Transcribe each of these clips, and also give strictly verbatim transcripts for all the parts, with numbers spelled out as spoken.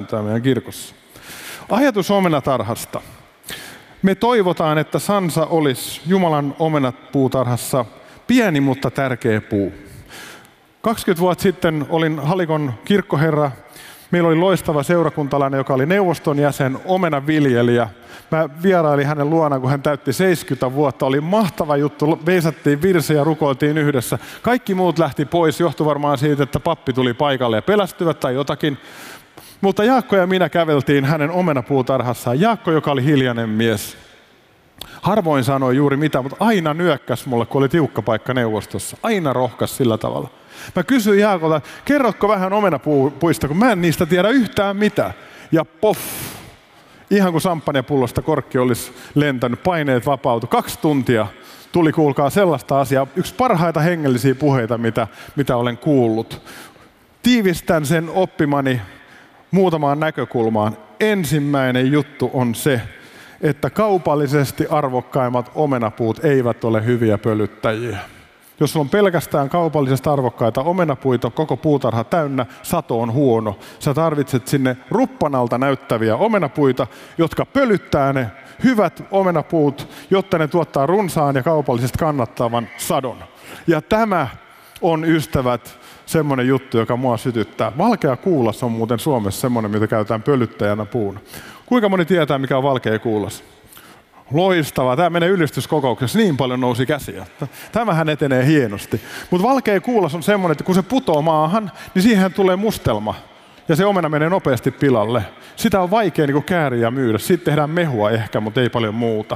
käytetään meidän kirkossa. Ajatus omenatarhasta. Me toivotaan, että Sansa olisi Jumalan omenapuutarhassa pieni, mutta tärkeä puu. kaksikymmentä vuotta sitten olin Halikon kirkkoherra. Meillä oli loistava seurakuntalainen, joka oli neuvoston jäsen, omenaviljelijä. Mä vierailin hänen luonaan, kun hän täytti seitsemänkymmentä vuotta. Oli mahtava juttu, veisattiin virsiä ja rukoiltiin yhdessä. Kaikki muut lähti pois, johtui varmaan siitä, että pappi tuli paikalle ja pelästyvät tai jotakin. Mutta Jaakko ja minä käveltiin hänen omenapuutarhassaan. Jaakko, joka oli hiljainen mies. Harvoin sanoi juuri mitään, mutta aina nyökkäsi mulle, kun oli tiukka paikka neuvostossa. Aina rohkas sillä tavalla. Mä kysyin Jaakolta, kerrotko vähän omenapuista, kun mä en niistä tiedä yhtään mitään. Ja poff, ihan kuin samppanjapullosta korkki olisi lentänyt, paineet vapautu. Kaksi tuntia tuli, kuulkaa, sellaista asiaa. Yksi parhaita hengellisiä puheita, mitä, mitä olen kuullut. Tiivistän sen oppimani muutamaan näkökulmaan. Ensimmäinen juttu on se, että kaupallisesti arvokkaimmat omenapuut eivät ole hyviä pölyttäjiä. Jos sulla on pelkästään kaupallisesti arvokkaita omenapuita, koko puutarha täynnä, sato on huono. Sä tarvitset sinne ruppanalta näyttäviä omenapuita, jotka pölyttää ne hyvät omenapuut, jotta ne tuottaa runsaan ja kaupallisesti kannattavan sadon. Ja tämä on, ystävät, semmoinen juttu, joka mua sytyttää. Valkea kuulas on muuten Suomessa semmoinen, mitä käytetään pölyttäjänä puuna. Kuinka moni tietää, mikä on valkea kuulas? Loistavaa. Tämä menee ylistyskokouksessa. Niin paljon nousi käsiä. Tämähän etenee hienosti. Mutta valkea kuulas on semmoinen, että kun se putoo maahan, niin siihen tulee mustelma. Ja se omena menee nopeasti pilalle. Sitä on vaikea niin kuin kääriä ja myydä. Siitä tehdään mehua ehkä, mutta ei paljon muuta.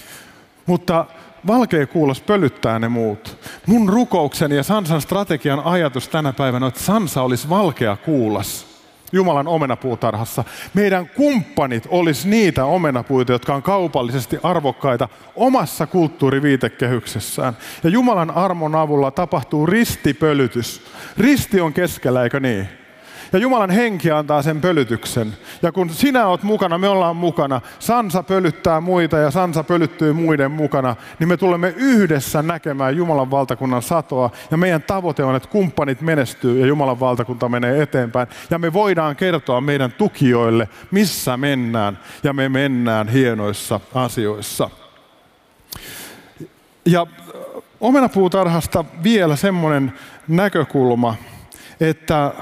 Mutta valkea kuulas pölyttää ne muut. Mun rukoukseni ja Sansan strategian ajatus tänä päivänä on, että Sansa olisi valkea kuulas Jumalan omenapuutarhassa. Meidän kumppanit olisi niitä omenapuita, jotka on kaupallisesti arvokkaita omassa kulttuuriviitekehyksessään. Ja Jumalan armon avulla tapahtuu ristipölytys. Risti on keskellä, eikö niin? Ja Jumalan henki antaa sen pölytyksen. Ja kun sinä oot mukana, me ollaan mukana, Sansa pölyttää muita ja Sansa pölyttyy muiden mukana, niin me tulemme yhdessä näkemään Jumalan valtakunnan satoa. Ja meidän tavoite on, että kumppanit menestyy ja Jumalan valtakunta menee eteenpäin. Ja me voidaan kertoa meidän tukijoille, missä mennään. Ja me mennään hienoissa asioissa. Ja omenapuutarhasta vielä semmoinen näkökulma, että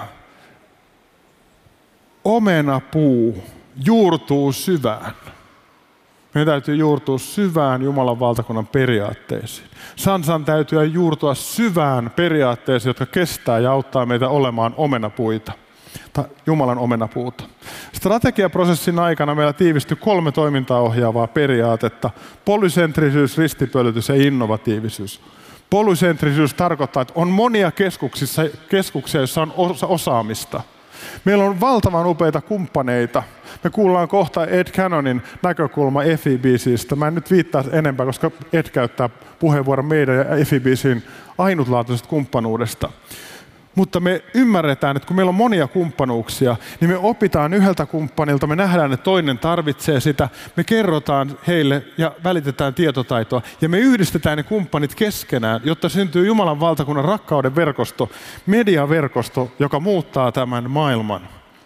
omenapuu juurtuu syvään. Meidän täytyy juurtua syvään Jumalan valtakunnan periaatteisiin. Sansan täytyy juurtua syvään periaatteisiin, jotka kestää ja auttaa meitä olemaan omenapuita. Tai Jumalan omenapuuta. Strategiaprosessin aikana meillä tiivistyi kolme toimintaa ohjaavaa periaatetta. Polysentrisyys, ristipölytys ja innovatiivisuus. Polysentrisyys tarkoittaa, että on monia keskuksia, joissa on osaamista. Meillä on valtavan upeita kumppaneita. Me kuullaan kohta Ed Cannonin näkökulma F I B C:stä. Mä en nyt viittaa enempää, koska Ed käyttää puheenvuoron meidän ja F I B C:n ainutlaatuisesta kumppanuudesta. Mutta me ymmärretään, että kun meillä on monia kumppanuuksia, niin me opitaan yhdeltä kumppanilta, me nähdään, että toinen tarvitsee sitä, me kerrotaan heille ja välitetään tietotaitoa, ja me yhdistetään ne kumppanit keskenään, jotta syntyy Jumalan valtakunnan rakkauden verkosto, mediaverkosto, joka muuttaa tämän maailman.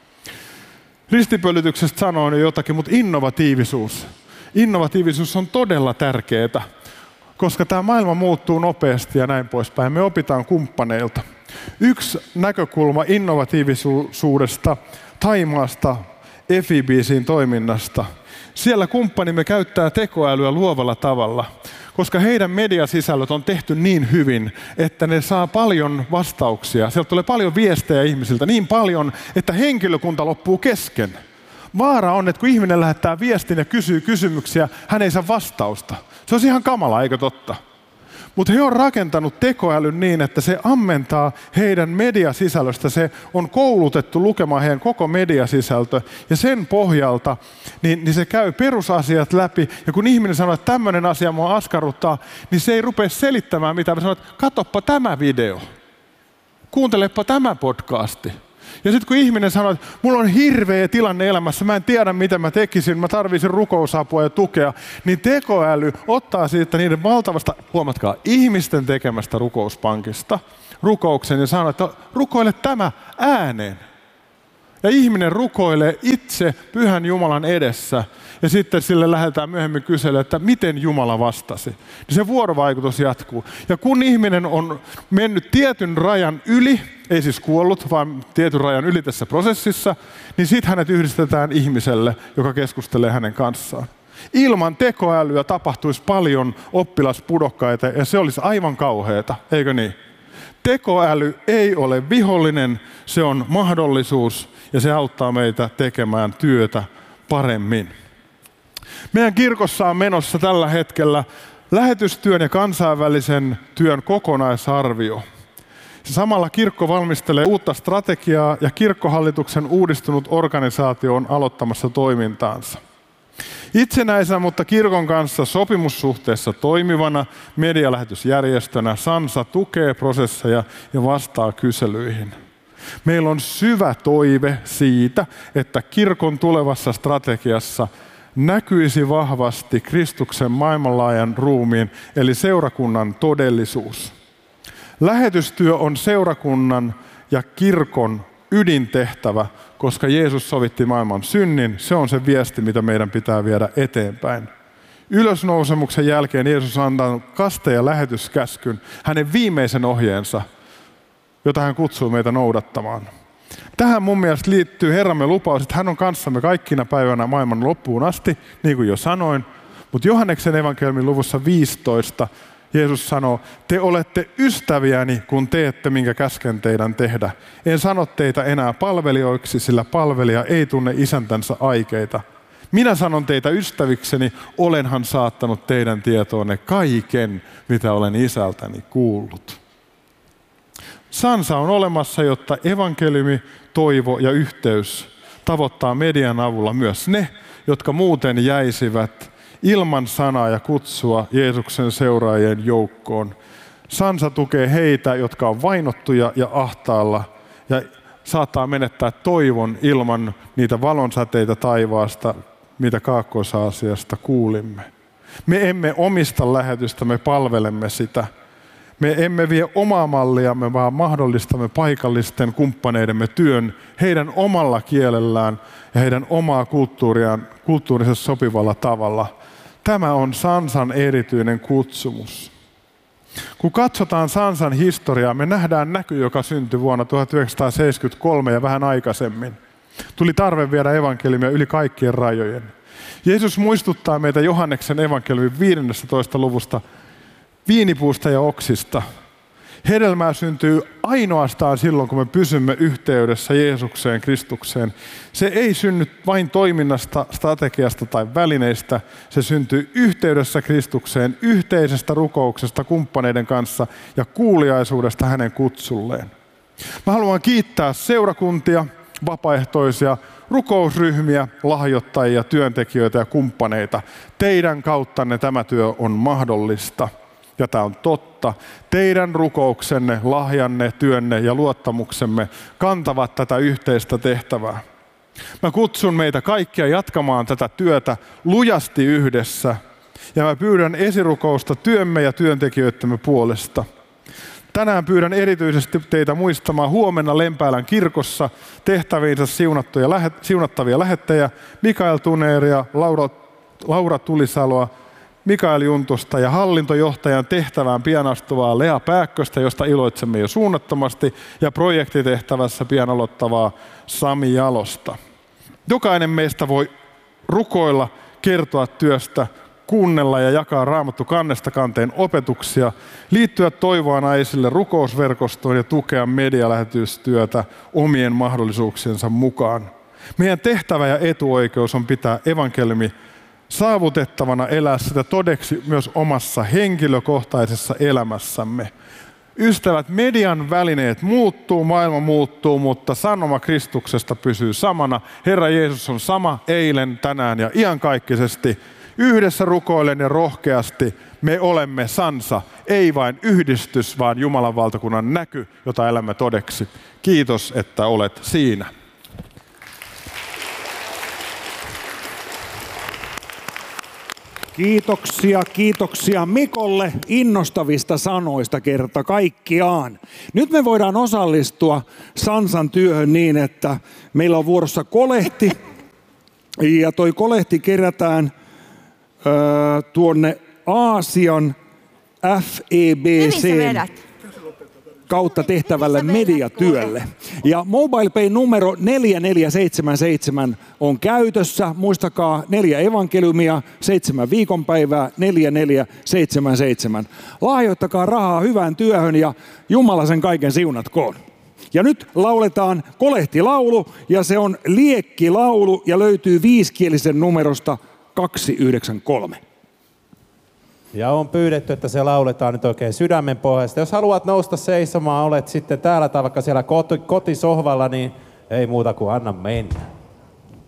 Ristipölytyksestä sanoin jo jotakin, mutta innovatiivisuus. Innovatiivisuus on todella tärkeää, koska tämä maailma muuttuu nopeasti ja näin poispäin. Me opitaan kumppaneilta. Yksi näkökulma innovatiivisuudesta, Thaimaasta, F I B C:n toiminnasta. Siellä kumppanimme käyttää tekoälyä luovalla tavalla, koska heidän mediasisällöt on tehty niin hyvin, että ne saa paljon vastauksia. Sieltä tulee paljon viestejä ihmisiltä, niin paljon, että henkilökunta loppuu kesken. Vaara on, että kun ihminen lähettää viestin ja kysyy kysymyksiä, hän ei saa vastausta. Se on ihan kamala, eikö totta? Mutta he on rakentanut tekoälyn niin, että se ammentaa heidän mediasisällöstä. Se on koulutettu lukemaan heidän koko mediasisältö. Ja sen pohjalta niin, niin se käy perusasiat läpi. Ja kun ihminen sanoo, että tämmöinen asia mua askarruttaa, niin se ei rupea selittämään mitään. Se sanoo, että katoppa tämä video. Kuuntelepa tämä podcasti. Ja sitten kun ihminen sanoo, että mulla on hirveä tilanne elämässä, mä en tiedä mitä mä tekisin, mä tarvitsin rukousapua ja tukea, niin tekoäly ottaa siitä niiden valtavasta, huomatkaa, ihmisten tekemästä rukouspankista rukouksen ja sanoo, että rukoile tämä ääneen. Ja ihminen rukoilee itse Pyhän Jumalan edessä. Ja sitten sille lähdetään myöhemmin kyselemään, että miten Jumala vastasi. Niin se vuorovaikutus jatkuu. Ja kun ihminen on mennyt tietyn rajan yli, ei siis kuollut, vaan tietyn rajan yli tässä prosessissa, niin sitten hänet yhdistetään ihmiselle, joka keskustelee hänen kanssaan. Ilman tekoälyä tapahtuisi paljon oppilaspudokkaita ja se olisi aivan kauheata, eikö niin? Tekoäly ei ole vihollinen, se on mahdollisuus ja se auttaa meitä tekemään työtä paremmin. Meidän kirkossa on menossa tällä hetkellä lähetystyön ja kansainvälisen työn kokonaisarvio. Samalla kirkko valmistelee uutta strategiaa ja kirkkohallituksen uudistunut organisaatio on aloittamassa toimintaansa. Itsenäisenä, mutta kirkon kanssa sopimussuhteessa toimivana medialähetysjärjestönä Sansa tukee prosesseja ja vastaa kyselyihin. Meillä on syvä toive siitä, että kirkon tulevassa strategiassa näkyisi vahvasti Kristuksen maailmanlaajan ruumiin, eli seurakunnan todellisuus. Lähetystyö on seurakunnan ja kirkon ydintehtävä, koska Jeesus sovitti maailman synnin. Se on se viesti, mitä meidän pitää viedä eteenpäin. Ylösnousemuksen jälkeen Jeesus on antanut kaste- ja lähetyskäskyn, hänen viimeisen ohjeensa, jota hän kutsuu meitä noudattamaan. Tähän mun mielestä liittyy Herramme lupaus, että hän on kanssamme kaikkina päivänä maailman loppuun asti, niin kuin jo sanoin. Mutta Johanneksen evankeliumin luvussa viisitoista Jeesus sanoo, te olette ystäviäni, kun teette, minkä käsken teidän tehdä. En sano teitä enää palvelijoiksi, sillä palvelija ei tunne isäntänsä aikeita. Minä sanon teitä ystävikseni, olenhan saattanut teidän tietoonne kaiken, mitä olen isältäni kuullut. Sansa on olemassa, jotta evankeliumi, toivo ja yhteys tavoittaa median avulla myös ne, jotka muuten jäisivät ilman sanaa ja kutsua Jeesuksen seuraajien joukkoon. Sansa tukee heitä, jotka on vainottuja ja ahtaalla ja saattaa menettää toivon ilman niitä valonsäteitä taivaasta, mitä Kaakkois-Aasiasta kuulimme. Me emme omista lähetystä, me palvelemme sitä. Me emme vie omaa malliamme, vaan mahdollistamme paikallisten kumppaneidemme työn heidän omalla kielellään ja heidän omaa kulttuuriaan, kulttuurisesti sopivalla tavalla. Tämä on Sansan erityinen kutsumus. Kun katsotaan Sansan historiaa, me nähdään näky, joka syntyi vuonna tuhatyhdeksänsataaseitsemänkymmentäkolme ja vähän aikaisemmin. Tuli tarve viedä evankeliumia yli kaikkien rajojen. Jeesus muistuttaa meitä Johanneksen evankeliumin viidennestätoista luvusta viinipuusta ja oksista. Hedelmää syntyy ainoastaan silloin, kun me pysymme yhteydessä Jeesukseen, Kristukseen. Se ei synny vain toiminnasta, strategiasta tai välineistä. Se syntyy yhteydessä Kristukseen, yhteisestä rukouksesta kumppaneiden kanssa ja kuuliaisuudesta hänen kutsulleen. Mä haluan kiittää seurakuntia, vapaaehtoisia, rukousryhmiä, lahjoittajia, työntekijöitä ja kumppaneita. Teidän kauttanne tämä työ on mahdollista. Ja tämä on totta. Teidän rukouksenne, lahjanne, työnne ja luottamuksemme kantavat tätä yhteistä tehtävää. Mä kutsun meitä kaikkia jatkamaan tätä työtä lujasti yhdessä. Ja mä pyydän esirukousta työmme ja työntekijöittemme puolesta. Tänään pyydän erityisesti teitä muistamaan huomenna Lempäälän kirkossa tehtäviinsä siunattuja, siunattavia lähettäjiä Mikael Tuneeria, Laura, Laura Tulisaloa, Mikael Juntusta ja hallintojohtajan tehtävään pian astuvaa Lea Pääkköstä, josta iloitsemme jo suunnattomasti, ja projektitehtävässä pian aloittavaa Sami Jalosta. Jokainen meistä voi rukoilla, kertoa työstä, kuunnella ja jakaa Raamattu kannesta kanteen opetuksia, liittyä toivoa naisille rukousverkostoon ja tukea medialähetystyötä omien mahdollisuuksiensa mukaan. Meidän tehtävä ja etuoikeus on pitää evankeliumi saavutettavana, elää sitä todeksi myös omassa henkilökohtaisessa elämässämme. Ystävät, median välineet muuttuu, maailma muuttuu, mutta sanoma Kristuksesta pysyy samana. Herra Jeesus on sama eilen, tänään ja iankaikkisesti. Yhdessä rukoillen ja rohkeasti me olemme Sansa, ei vain yhdistys, vaan Jumalan valtakunnan näky, jota elämme todeksi. Kiitos, että olet siinä. Kiitoksia, kiitoksia Mikolle innostavista sanoista kerta kaikkiaan. Nyt me voidaan osallistua Sansan työhön niin, että meillä on vuorossa kolehti. Ja toi kolehti kerätään öö, tuonne Aasian F E B C:n kautta tehtävälle mediatyölle. Ja MobilePay numero neljä neljä seitsemän seitsemän on käytössä. Muistakaa neljä evankeliumia, seitsemän viikonpäivää, neljä neljä seitsemän seitsemän. Lahjoittakaa rahaa hyvään työhön ja Jumala sen kaiken siunatkoon. Ja nyt lauletaan kolehtilaulu ja se on liekkilaulu ja löytyy viisikielisen numerosta kaksisataayhdeksänkymmentäkolme. Ja on pyydetty, että se lauletaan nyt oikein sydämen pohjasta. Jos haluat nousta seisomaan, olet sitten täällä tai vaikka siellä kotisohvalla, niin ei muuta kuin anna mennä.